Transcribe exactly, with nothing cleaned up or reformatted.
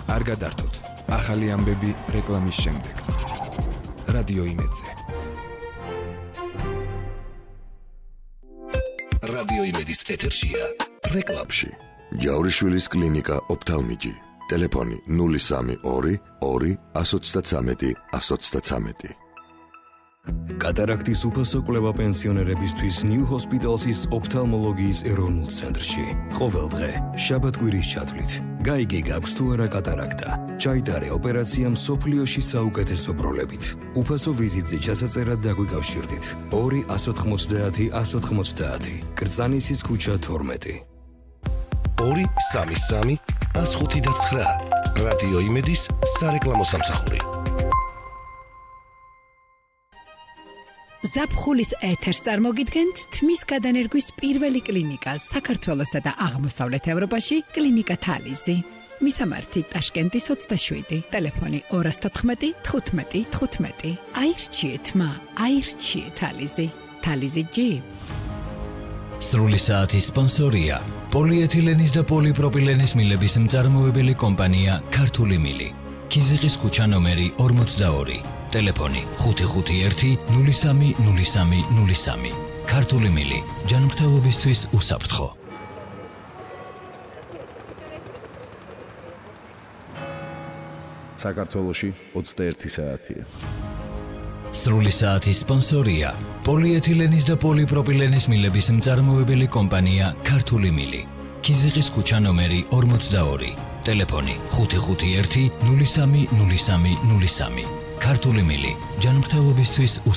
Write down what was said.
არ გადართოთ. ახალი ამბები რეკლამის შემდეგ. რადიო იმედზე. რადიო იმედის ეთერშია რეკლამში. ჯავრიშვილის კლინიკა ოფთალმიჯი. ტელეფონი ნული სამი ორი ორი ათს ოცდათრამეტი ათს ოცდათრამეტი. კატარაქტის უფასო კვლევა პენსიონერებისთვის New Hospital's ოფთალმოლოგიის ეროვნულ ცენტრში. ყოველ დღე, შაბათ-კვირის ჩათვლით. გაიგე გაქვს თუ არა კატარაქტა. ჩაიტარე ოპერაცია მსოფლიოში საუკეთესო ბროლებით. უფასო ვიზიტზე ჩასაწერად დაგვიკავშირდით. ორი ათს ოთხმოცდაათი ათს ოთხმოცდაათი. კრწანისის ქუჩა თორმეტი. ორი სამი სამი ათს ხუთი ცხრა. რადიო იმედის სარეკლამო სამსახური. ზაფხულის ეთერს წარმოგიდგენთ თმის გადანერგვის პირველი კლინიკა საქართველოსა და აღმოსავლეთ ევროპაში კლინიკა თალიზი. მისამართი ტაშკენტის ოცდაშვიდი, ტელეფონი ორი თოთხმეტი თხუთმეტი თხუთმეტი. აირჩიეთ მა, აირჩიეთ თალიზი. თალიზი ჯი. სრული საათის სპონსორია პოლიეთილენის და პოლიპროპილენის მილების მწარმოებელი კომპანია ქართული მილი. ქიზიყის ქუჩა ნომერი ორმოცდაორი. ტელეფონი ხუთი ხუთი ერთი ნული სამი ნული სამი ნული სამი. ქართული მილი ჯანმრთელობისთვის უსაფრთხო. საქართველოში ოცდაერთი საათია. სრული საათის სპონსორია პოლიეთილენის და პოლიპროპილენის მილების მწარმოებელი კომპანია ქართული მილი. ქიზიყის ქუჩა ნომერი ორმოცდაორი. ტელეფონი ხუთი ხუთი ერთი ნული სამი ნული სამი ნული სამი. ქართული მილი ჯანმრთელობისთვის